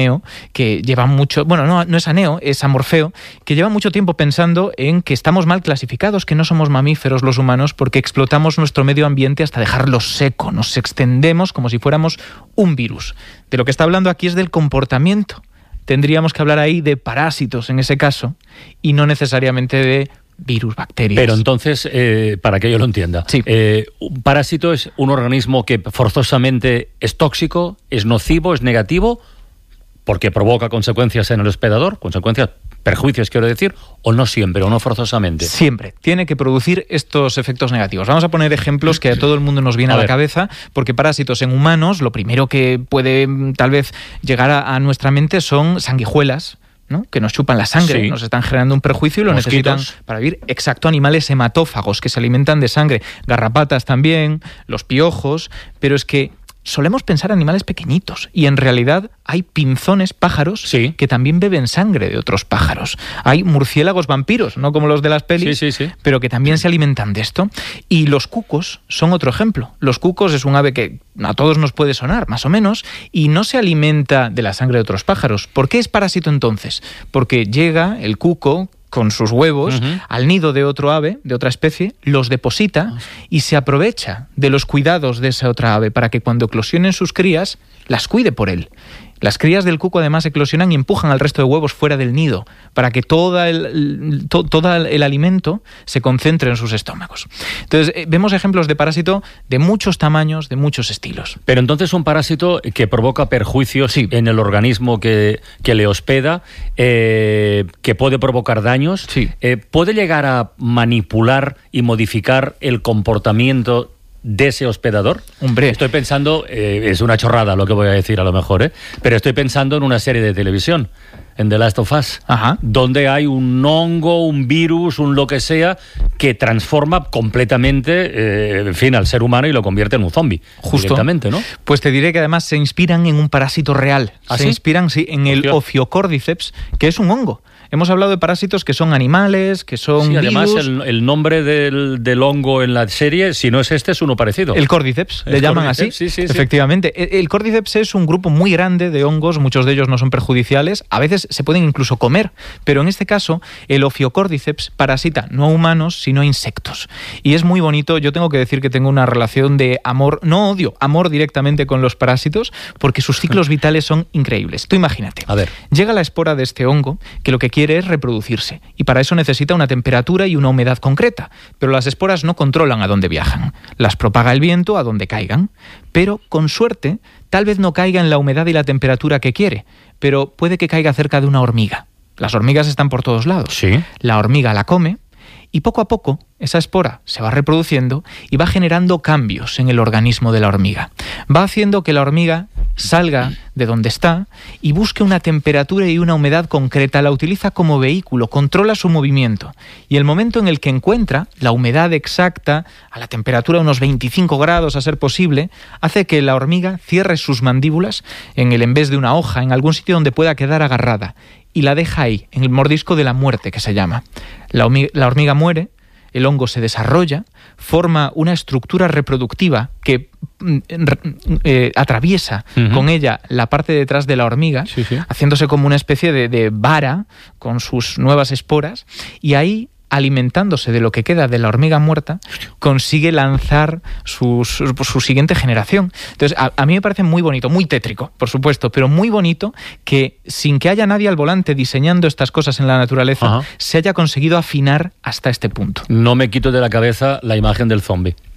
que lleva mucho... Bueno, no es a Neo, es a Morfeo, que lleva mucho tiempo pensando en que estamos mal clasificados, que no somos mamíferos los humanos porque explotamos nuestro medio ambiente hasta dejarlo seco, nos extendemos como si fuéramos un virus. De lo que está hablando aquí es del comportamiento. Tendríamos que hablar ahí de parásitos en ese caso y no necesariamente de virus, bacterias. Pero entonces, para que yo lo entienda, sí. ¿Un parásito es un organismo que forzosamente es tóxico, es nocivo, es negativo, porque provoca consecuencias en el hospedador, perjuicios quiero decir, o no siempre, o no forzosamente? Siempre. Tiene que producir estos efectos negativos. Vamos a poner ejemplos que a todo el mundo nos viene a la cabeza, porque parásitos en humanos, lo primero que puede tal vez llegar a nuestra mente son sanguijuelas, ¿no? Que nos chupan la sangre, sí. Nos están generando un perjuicio y lo necesitan para vivir. Exacto, animales hematófagos que se alimentan de sangre, garrapatas también, los piojos, pero es que solemos pensar animales pequeñitos y en realidad hay pinzones, pájaros, sí. Que también beben sangre de otros pájaros. Hay murciélagos vampiros, no como los de las pelis, sí. Pero que también se alimentan de esto. Y los cucos son otro ejemplo. Los cucos es un ave que a todos nos puede sonar, más o menos, y no se alimenta de la sangre de otros pájaros. ¿Por qué es parásito entonces? Porque llega el cuco con sus huevos al nido de otro ave, de otra especie, los deposita y se aprovecha de los cuidados de esa otra ave para que cuando eclosionen sus crías, las cuide por él. Las crías del cuco además eclosionan y empujan al resto de huevos fuera del nido para que todo el alimento se concentre en sus estómagos. Entonces, vemos ejemplos de parásito de muchos tamaños, de muchos estilos. Pero entonces un parásito que provoca perjuicios en el organismo que le hospeda, que puede provocar daños, ¿puede llegar a manipular y modificar el comportamiento de ese hospedador? Hombre. Estoy pensando, es una chorrada lo que voy a decir a lo mejor, pero estoy pensando en una serie de televisión, en The Last of Us, donde hay un hongo, un virus, un lo que sea, que transforma completamente, al ser humano y lo convierte en un zombie. Justo. Directamente, ¿no? Pues te diré que además se inspiran en un parásito real. ¿Ah, se sí? inspiran, en el Ophiocordyceps, que es un hongo. Hemos hablado de parásitos que son animales, que son virus. Además el nombre del hongo en la serie, si no es este, es uno parecido. El Cordyceps, le llaman así. Sí. Efectivamente. El Cordyceps es un grupo muy grande de hongos, muchos de ellos no son perjudiciales, a veces se pueden incluso comer, pero en este caso el Ophiocordyceps parasita no a humanos, sino a insectos. Y es muy bonito, yo tengo que decir que tengo una relación de amor, no odio, amor directamente con los parásitos, porque sus ciclos vitales son increíbles. Tú imagínate, llega la espora de este hongo, que lo que quiere es reproducirse, y para eso necesita una temperatura y una humedad concreta, pero las esporas no controlan a dónde viajan, las propaga el viento a donde caigan, pero con suerte tal vez no caiga en la humedad y la temperatura que quiere, pero puede que caiga cerca de una hormiga. Las hormigas están por todos lados. Sí. La hormiga la come y poco a poco esa espora se va reproduciendo y va generando cambios en el organismo de la hormiga. Va haciendo que la hormiga salga de donde está y busque una temperatura y una humedad concreta, la utiliza como vehículo, controla su movimiento. Y el momento en el que encuentra la humedad exacta, a la temperatura de unos 25 grados a ser posible, hace que la hormiga cierre sus mandíbulas en vez de una hoja, en algún sitio donde pueda quedar agarrada, y la deja ahí, en el mordisco de la muerte que se llama. La hormiga muere, el hongo se desarrolla, forma una estructura reproductiva que atraviesa con ella la parte de detrás de la hormiga, haciéndose como una especie de vara con sus nuevas esporas, y ahí, alimentándose de lo que queda de la hormiga muerta, consigue lanzar su siguiente generación. Entonces, a mí me parece muy bonito, muy tétrico, por supuesto, pero muy bonito que, sin que haya nadie al volante diseñando estas cosas en la naturaleza, se haya conseguido afinar hasta este punto. No me quito de la cabeza la imagen del zombie.